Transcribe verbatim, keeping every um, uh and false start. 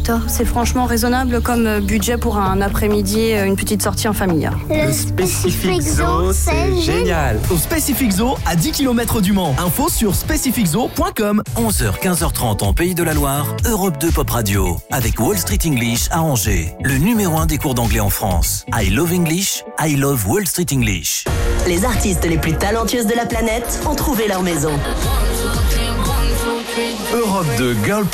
Victor. C'est franchement raisonnable comme budget pour un après-midi, une petite sortie en famille. Le Specific Zoo, c'est génial. Au Specific Zoo à dix kilomètres du Mans. Info sur specific zoo point com. onze heures quinze heures trente en Pays de la Loire, Europe deux Pop Radio, avec Wall Street English à Angers, le numéro un des cours d'anglais en France. I love English, I love Wall Street English. Les artistes les plus talentueuses de la planète ont trouvé leur maison. Europe deux Girl